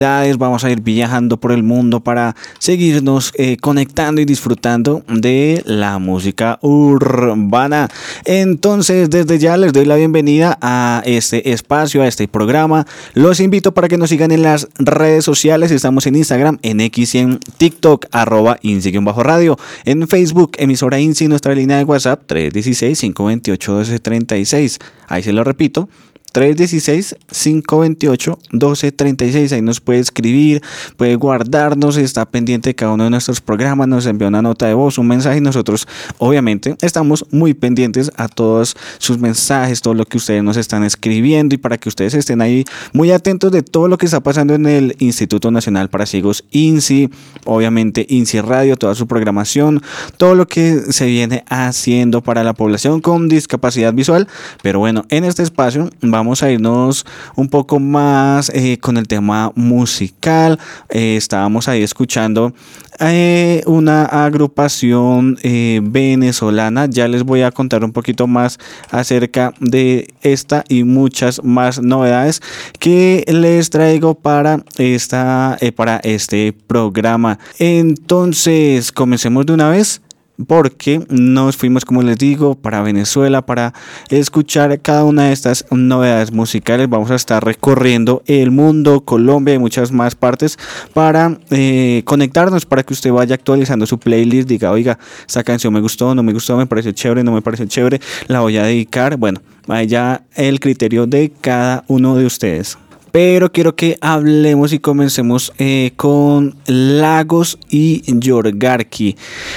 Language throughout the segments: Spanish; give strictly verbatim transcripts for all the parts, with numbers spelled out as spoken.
Vamos a ir viajando por el mundo para seguirnos eh, conectando y disfrutando de la música urbana. Entonces, desde ya les doy la bienvenida a este espacio, a este programa. Los invito para que nos sigan en las redes sociales. Estamos en Instagram, en X y en TikTok, arroba INSI-radio. En Facebook, emisora INSI, nuestra línea de WhatsApp, tres uno seis, cinco dos ocho, uno dos tres seis. Ahí se lo repito. tres uno seis, cinco dos ocho, uno dos tres seis. Ahí nos puede escribir, puede guardarnos, está pendiente de cada uno de nuestros programas, nos envía una nota de voz, un mensaje y nosotros obviamente estamos muy pendientes a todos sus mensajes, todo lo que ustedes nos están escribiendo y para que ustedes estén ahí muy atentos de todo lo que está pasando en el Instituto Nacional para Ciegos INSI, obviamente INSI Radio, toda su programación, todo lo que se viene haciendo para la población con discapacidad visual. Pero bueno, en este espacio vamos Vamos a irnos un poco más eh, con el tema musical. Eh, estábamos ahí escuchando eh, una agrupación eh, venezolana. Ya les voy a contar un poquito más acerca de esta y muchas más novedades que les traigo para, esta, eh, para este programa. Entonces, comencemos de una vez, porque nos fuimos, como les digo, para Venezuela para escuchar cada una de estas novedades musicales. Vamos a estar recorriendo el mundo, Colombia y muchas más partes para eh, conectarnos, para que usted vaya actualizando su playlist, diga, oiga, esta canción me gustó, no me gustó, me pareció chévere, no me pareció chévere, la voy a dedicar. Bueno, vaya el criterio de cada uno de ustedes. Pero quiero que hablemos y comencemos eh, con Lagos y Yorgarki,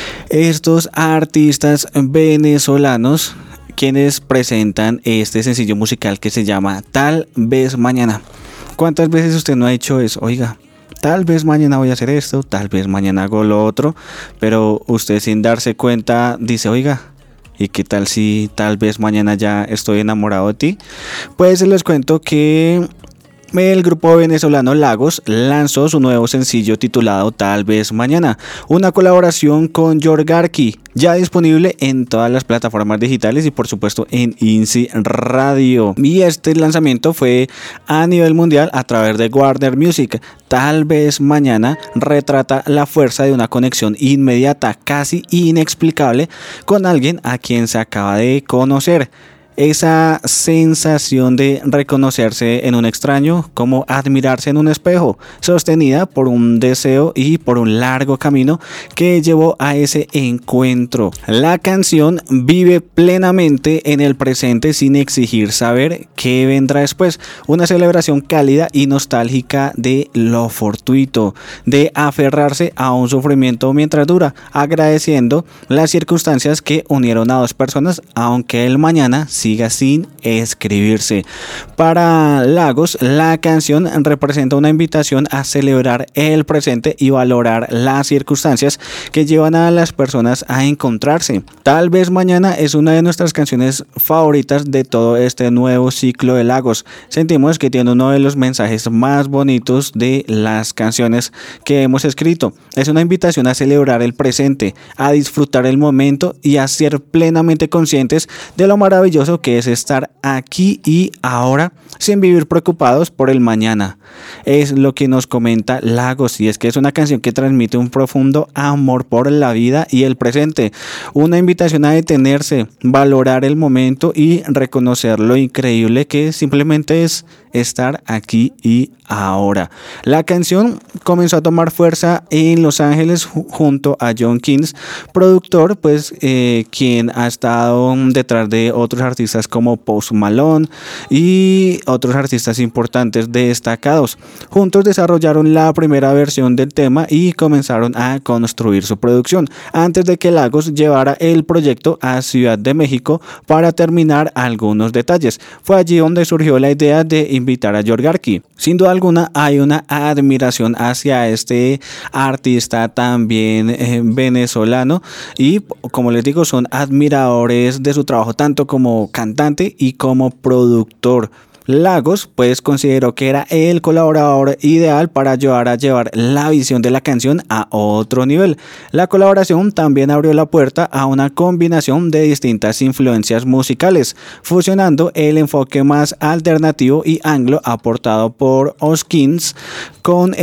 estos artistas venezolanos quienes presentan este sencillo musical que se llama Tal vez mañana. ¿Cuántas veces usted no ha hecho eso? Oiga, tal vez mañana voy a hacer esto, tal vez mañana hago lo otro, pero usted sin darse cuenta dice, oiga, ¿y qué tal si tal vez mañana ya estoy enamorado de ti? Pues les cuento que el grupo venezolano Lagos lanzó su nuevo sencillo titulado Tal vez mañana, una colaboración con Yorgarki, ya disponible en todas las plataformas digitales y por supuesto en INSI Radio. Y este lanzamiento fue a nivel mundial a través de Warner Music. Tal vez mañana retrata la fuerza de una conexión inmediata, casi inexplicable, con alguien a quien se acaba de conocer. Esa sensación de reconocerse en un extraño, como admirarse en un espejo, sostenida por un deseo y por un largo camino que llevó a ese encuentro. La canción vive plenamente en el presente sin exigir saber qué vendrá después. Una celebración cálida y nostálgica de lo fortuito, de aferrarse a un sufrimiento mientras dura, agradeciendo las circunstancias que unieron a dos personas, aunque el mañana siga sin escribirse. Para Lagos, la canción representa una invitación a celebrar el presente y valorar las circunstancias que llevan a las personas a encontrarse. Tal vez mañana es una de nuestras canciones favoritas de todo este nuevo ciclo de Lagos. Sentimos que tiene uno de los mensajes más bonitos de las canciones que hemos escrito. Es una invitación a celebrar el presente, a disfrutar el momento y a ser plenamente conscientes de lo maravilloso que es estar aquí y ahora sin vivir preocupados por el mañana. Es lo que nos comenta Lagos, y es que es una canción que transmite un profundo amor por la vida y el presente, una invitación a detenerse, valorar el momento y reconocer lo increíble que simplemente es estar aquí y ahora. La canción comenzó a tomar fuerza en Los Ángeles junto a John Kings, productor, pues eh, quien ha estado detrás de otros artistas como Post Malone y otros artistas importantes destacados. Juntos desarrollaron la primera versión del tema y comenzaron a construir su producción antes de que Lagos llevara el proyecto a Ciudad de México para terminar algunos detalles. Fue allí donde surgió la idea de invitar a Yorgarki. Sin duda alguna hay una admiración hacia este artista también eh, venezolano, y como les digo, son admiradores de su trabajo tanto como cantante y como productor. Lagos pues consideró que era el colaborador ideal para ayudar a llevar la visión de la canción a otro nivel. La colaboración también abrió la puerta a una combinación de distintas influencias musicales, fusionando el enfoque más alternativo y anglo aportado por Hoskins con